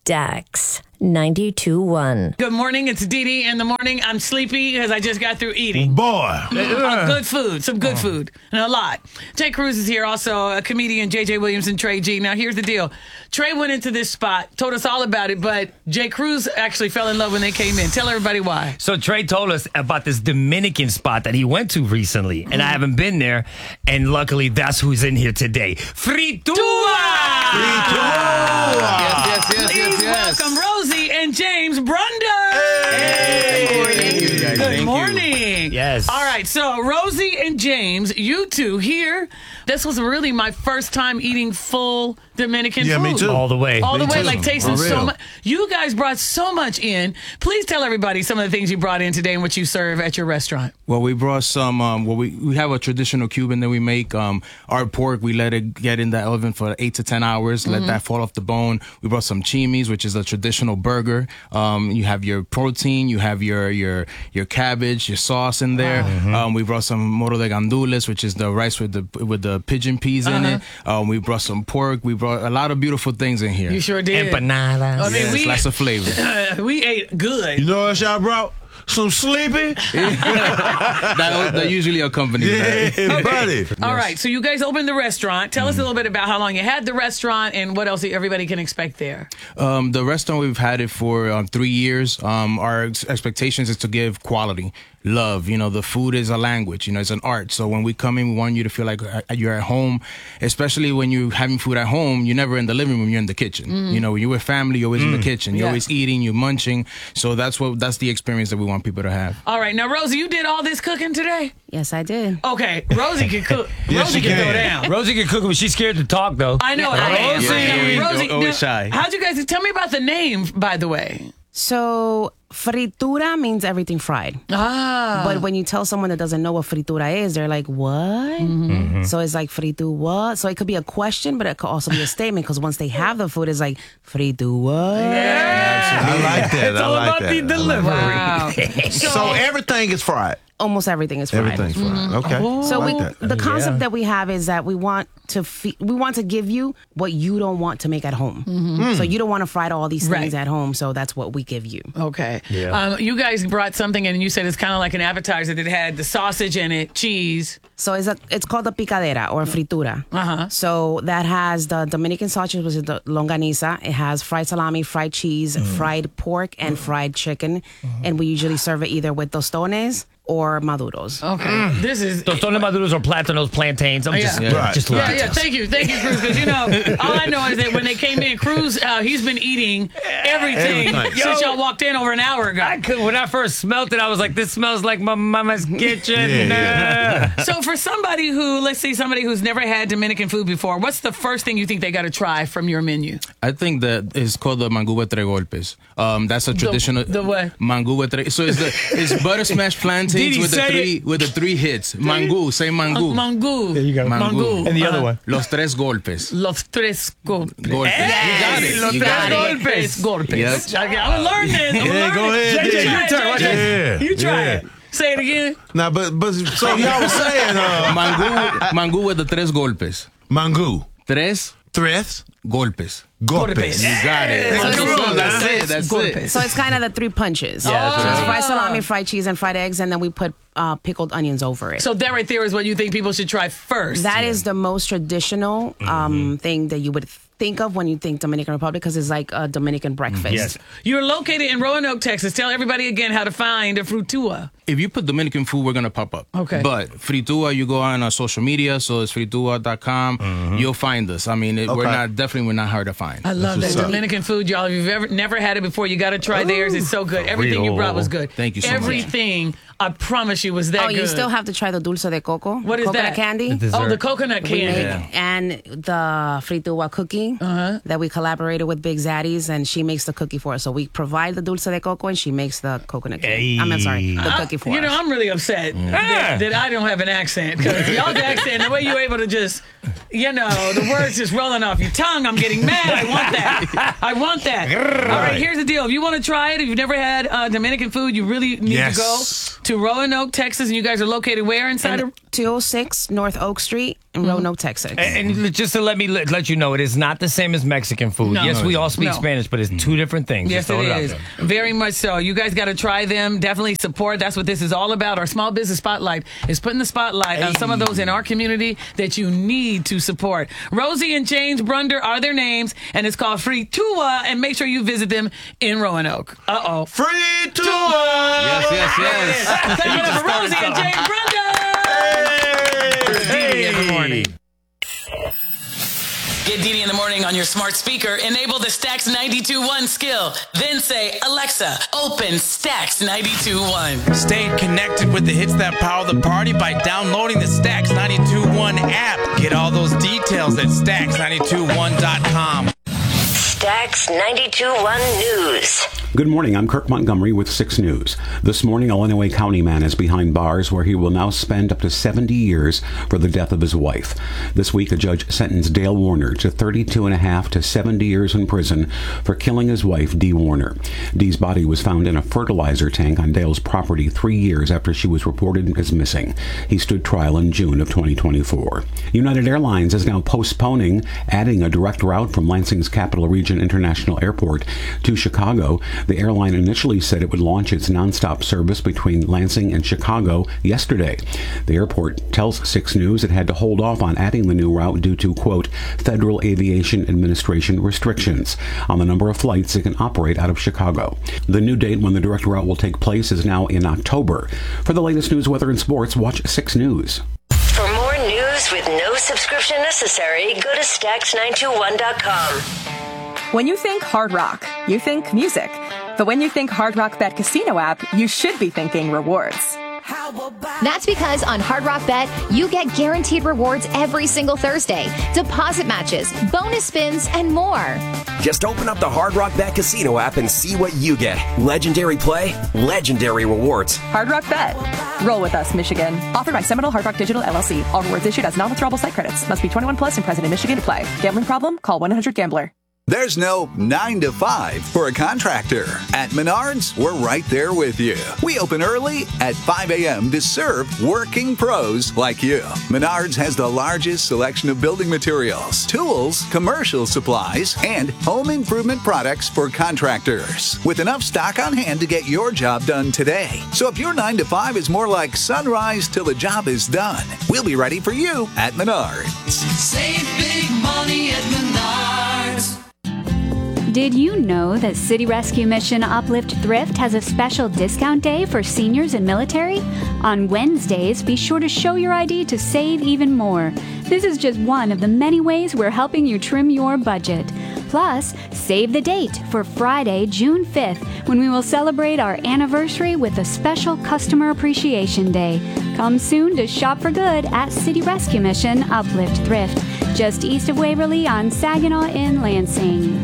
Dax 92.1. Good morning. It's Dee Dee in the morning. I'm sleepy because I just got through eating. Boy. Good food. Some good food. And a lot. Jay Cruz is here. Also a comedian, JJ Williams and Trey G. Now, here's the deal. Trey went into this spot, told us all about it, but Jay Cruz actually fell in love when they came in. Tell everybody why. So Trey told us about this Dominican spot that he went to recently, and I haven't been there, and luckily that's who's in here today. Fritua! Please welcome Rosie and James Brunder. Hey. Good morning. Yes. All right, so Rosie and James, you two here. This was really my first time eating full Dominican food. Yeah, me too. All the way. All the way, too. like tasting For so real. much. You guys brought so much in. Please tell everybody some of the things you brought in today and what you serve at your restaurant. Well, we brought some. We have a traditional Cuban that we make. Our pork, we let it get in the oven for 8 to 10 hours. Let that fall off the bone. We brought some chimis, which is a traditional burger. You have your protein. You have your cabbage, your sauce in there. We brought some moro de gandules, which is the rice with the pigeon peas in it. We brought some pork. We brought a lot of beautiful things in here. You sure did. Empanadas. I mean, Yes, lots of flavor. we ate good. You know what y'all brought? Some sleepy? that usually accompanies that. Yeah, buddy. All right, so you guys opened the restaurant. Tell us a little bit about how long you had the restaurant and what else everybody can expect there. The restaurant, we've had it for 3 years. Our expectations is to give quality, love. You know, the food is a language. You know, it's an art. So when we come in, we want you to feel like you're at home. Especially when you're having food at home, you're never in the living room. You're in the kitchen. You know, when you're with family, you're always in the kitchen. You're always eating. You're munching. So that's the experience that we want people to have. All right, now Rosie, you did all this cooking today? Yes, I did. Okay, Rosie can cook. Yes, Rosie she can can. throw down. Rosie can cook, but she's scared to talk, though. I know. Rosie, always shy. how'd you guys tell me about the name? By the way, So, fritura means everything fried. But when you tell someone that doesn't know what fritura is, they're like, what? So it's like, fritu what? So it could be a question, but it could also be a statement because once they have the food, it's like, fritu what? I like that. It's I all like about that. the delivery. Wow. So everything is fried. Almost everything is fried. Everything's fried. Okay. So I like that. the concept that we have is that we want to give you what you don't want to make at home. So you don't want to fry all these things Right. at home. So that's what we give you. Okay. Yeah. You guys brought something in, and you said it's kind of like an appetizer that had the sausage in it, cheese. So it's called a picadera or fritura. So that has the Dominican sausage, which is the longaniza. It has fried salami, fried cheese, fried pork, and fried chicken. And we usually serve it either with tostones or maduros. Okay. This is. Tostones maduros or platanos, plantains. I'm just, Right. just Yeah, looking. yeah. Thank you, Cruz. Because all I know is that when they came in, Cruz, he's been eating everything Everything. since Yo. y'all walked in over an hour ago. When I first smelled it, I was like, this smells like my mama's kitchen. So for somebody who's never had Dominican food before, what's the first thing you think they got to try from your menu? I think that it's called the mangú de tres golpes. That's a traditional the what? Mangú de tres. So it's butter smashed plantains Did he with say the three hits. Mangú, say mangú. Mangú. There you go. Mangú. And the other one? Los tres golpes. Los tres golpes. Golpes. You got it. Los You tres got it. Tres golpes. Yes. I'm going to learn this. Yeah, go ahead. JJ, Yeah. your turn. Watch this. Yeah. You try Yeah. it. Say it again. Now, but so y'all was saying, Mangú with the tres golpes. mango, Tres golpes. golpes. You got it. That's it. That's it. So it's kind of the three punches. Yeah, that's So it's right. fried salami, fried cheese, and fried eggs, and then we put pickled onions over it. So that right there is what you think people should try first. That is the most traditional thing that you would think of when you think Dominican Republic because it's like a Dominican breakfast. Yes. You're located in Roanoke, Texas. Tell everybody again how to find a frutua. If you put Dominican food, we're going to pop up. Okay. But Fritua, you go on our social media, so it's fritua.com. You'll find us. I mean, we're not hard to find. I love that what's up. Dominican food, y'all. If you've never had it before, you got to try theirs. It's so good. Everything you brought was good. Thank you so much. Everything, I promise you, was that Oh, good. you still have to try the dulce de coco. What is coconut that? candy. Oh, the coconut We candy. make, and the fritua cookie that we collaborated with Big Zaddy's, and she makes the cookie for us. So we provide the dulce de coco, and she makes the coconut cake. I'm sorry, the cookie for us. I'm really upset that I don't have an accent. Because y'all's accent, the way you're able to just, the words just rolling off your tongue, I'm getting mad. I want that. All right, here's the deal. If you want to try it, if you've never had Dominican food, you really need to go to Roanoke, Texas. And you guys are located where inside of? 206 North Oak Street in Roanoke, Texas. And just to let you know, it is not the same as Mexican food. No. Yes, we all speak No. Spanish, but it's two different things. Yes, Just throw it out is. there. Very much so. You guys got to try them. Definitely support. That's what this is all about. Our Small Business Spotlight is putting the spotlight on some of those in our community that you need to support. Rosie and James Brunder are their names, and it's called Fritua, and make sure you visit them in Roanoke. Uh-oh. Fritua! Yes. Thank you for Rosie and James Brunder. Hey, every morning. Get Didi in the morning on your smart speaker. Enable the Stax 92.1 skill. Then say, Alexa, open Stax 92.1. Stay connected with the hits that power the party by downloading the Stax 92.1 app. Get all those details at Stax921.com. Stax 92.1 News. Good morning. I'm Kirk Montgomery with 6 News. This morning, a Illinois County man is behind bars where he will now spend up to 70 years for the death of his wife. This week, a judge sentenced Dale Warner to 32.5 to 70 years in prison for killing his wife, Dee Warner. Dee's body was found in a fertilizer tank on Dale's property 3 years after she was reported as missing. He stood trial in June of 2024. United Airlines is now postponing adding a direct route from Lansing's Capital Region International Airport to Chicago. The airline initially said it would launch its nonstop service between Lansing and Chicago yesterday. The airport tells 6 News it had to hold off on adding the new route due to, quote, Federal Aviation Administration restrictions on the number of flights it can operate out of Chicago. The new date when the direct route will take place is now in October. For the latest news, weather, and sports, watch 6 News. For more news with no subscription necessary, go to Stax921.com. When you think Hard Rock, you think music. But when you think Hard Rock Bet Casino app, you should be thinking rewards. That's because on Hard Rock Bet, you get guaranteed rewards every single Thursday, deposit matches, bonus spins, and more. Just open up the Hard Rock Bet Casino app and see what you get. Legendary play, legendary rewards. Hard Rock Bet. Roll with us, Michigan. Offered by Seminole Hard Rock Digital LLC. All rewards issued as non-withdrawable site credits. Must be 21 plus and present in Michigan to play. Gambling problem? Call 1-800-GAMBLER. There's no 9 to 5 for a contractor. At Menards, we're right there with you. We open early at 5 a.m. to serve working pros like you. Menards has the largest selection of building materials, tools, commercial supplies, and home improvement products for contractors, with enough stock on hand to get your job done today. So if your 9 to 5 is more like sunrise till the job is done, we'll be ready for you at Menards. Save big money at Menards. Did you know that City Rescue Mission Uplift Thrift has a special discount day for seniors and military? On Wednesdays, be sure to show your ID to save even more. This is just one of the many ways we're helping you trim your budget. Plus, save the date for Friday, June 5th, when we will celebrate our anniversary with a special Customer Appreciation Day. Come soon to shop for good at City Rescue Mission Uplift Thrift, just east of Waverly on Saginaw in Lansing.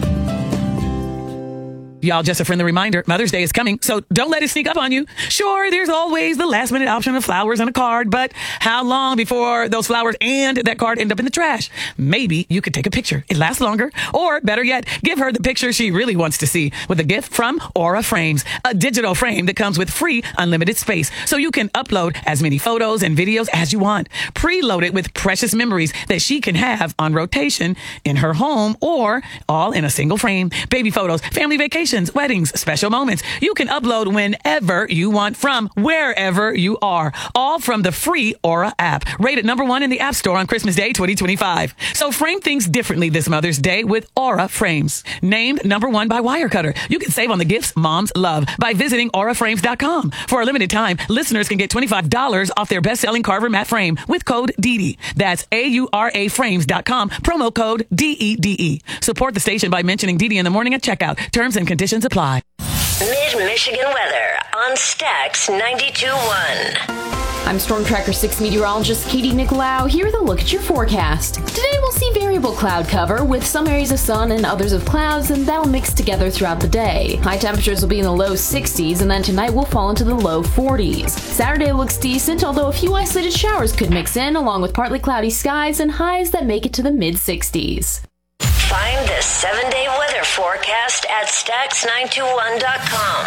Y'all, just a friendly reminder, Mother's Day is coming, so don't let it sneak up on you. Sure, there's always the last-minute option of flowers and a card, but how long before those flowers and that card end up in the trash? Maybe you could take a picture. It lasts longer. Or, better yet, give her the picture she really wants to see with a gift from Aura Frames, a digital frame that comes with free unlimited space, so you can upload as many photos and videos as you want. Preload it with precious memories that she can have on rotation in her home or all in a single frame. Baby photos, family vacations, weddings, special moments. You can upload whenever you want from wherever you are. All from the free Aura app. Rated #1 in the App Store on Christmas Day 2025. So frame things differently this Mother's Day with Aura Frames. Named #1 by Wirecutter. You can save on the gifts moms love by visiting auraframes.com. For a limited time, listeners can get $25 off their best-selling Carver matte frame with code DEDE. That's AURAFrames.com. Promo code DEDE. Support the station by mentioning Didi in the morning at checkout. Terms and conditions apply. Mid-Michigan weather on Stax 92.1. I'm Storm Tracker 6 meteorologist Katie Nicolau. Here with a look at your forecast. Today we'll see variable cloud cover with some areas of sun and others of clouds, and that'll mix together throughout the day. High temperatures will be in the low 60s, and then tonight we'll fall into the low 40s. Saturday looks decent, although a few isolated showers could mix in, along with partly cloudy skies and highs that make it to the mid-60s. Find the 7-day weather forecast at Stax921.com.